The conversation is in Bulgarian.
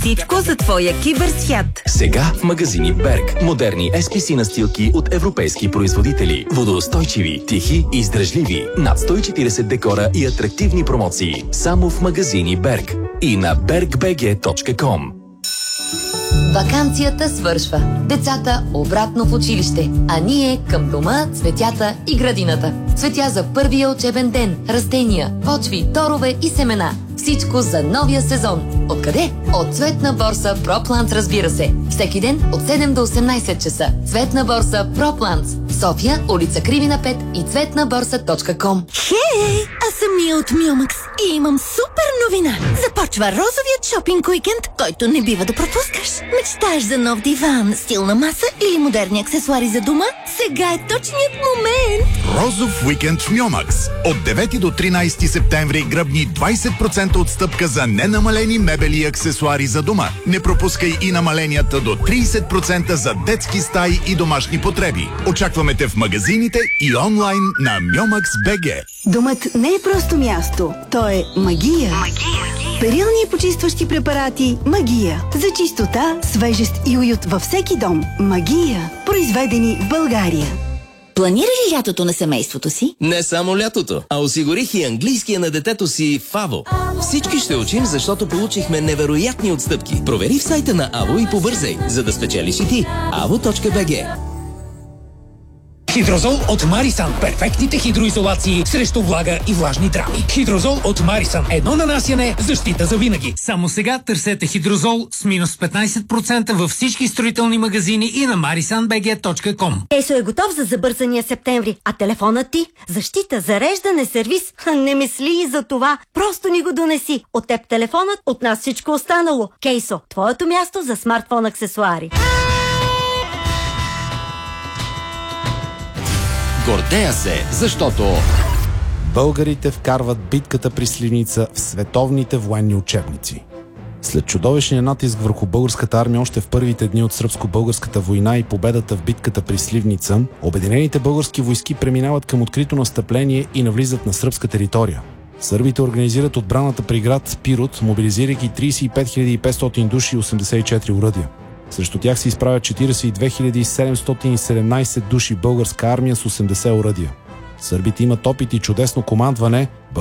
Всичко за твоя киберсвят. Сега в магазини Берг. Модерни SPC настилки от европейски производители. Водоустойчиви, тихи и издръжливи. Над 140 декора и атрактивни промоции. Само в магазини Берг. И на bergbg.com. Ваканцията свършва. Децата обратно в училище, а ние към дома, цветята и градината. Цветя за първия учебен ден, растения, почви, торове и семена. Всичко за новия сезон. Откъде? От Цветна борса ProPlants, разбира се. Всеки ден от 7 до 18 часа. Цветна борса ProPlants. София, улица Кривина 5 и цветнаборса.com. Хей! Аз съм Мия от Мюмакс и имам супер новина. Започва розовият шопинг уикенд, който не бива да пропускаш. Мечтаеш за нов диван, стилна маса или модерни аксесуари за дома? Сега е точният момент! Розов уикенд в Мюмакс. От 9 до 13 септември гръбни 20% отстъпка за ненамалени мебели и аксесуари за дома. Не пропускай и намаленията до 30% за детски стаи и домашни потреби. Очакваме те в магазините и онлайн на Myomax.bg. Домът не е просто място, то е магия. Перилни и почистващи препарати Магия. За чистота, свежест и уют във всеки дом. Магия. Произведени в България. Планира ли лятото на семейството си? Не само лятото, а осигурих и английския на детето си в АВО. Всички ще учим, защото получихме невероятни отстъпки. Провери в сайта на АВО и побързай, за да спечелиш и ти. avo.bg. Хидрозол от Марисан. Перфектните хидроизолации срещу влага и влажни драми. Хидрозол от Марисан. Едно нанасяне, защита за винаги. Само сега търсете Хидрозол с минус 15% във всички строителни магазини и на marisanbg.com. Кейсо е готов за забързания септември, а телефонът ти? Защита, зареждане, сервис? Не мисли и за това. Просто ни го донеси. От теб телефонът, от нас всичко останало. Кейсо, твоето място за смартфон аксесуари. Гордея се, защото българите вкарват битката при Сливница в световните военни учебници. След чудовищния натиск върху българската армия още в първите дни от сръбско-българската война и победата в битката при Сливница, обединените български войски преминават към открито настъпление и навлизат на сръбска територия. Сърбите организират отбраната при град Пирот, мобилизирайки 35 500 души и 84 оръдия. Срещу тях се изправят 42 717 души българска армия с 80 оръдия. Сърбите имат опит и чудесно командване.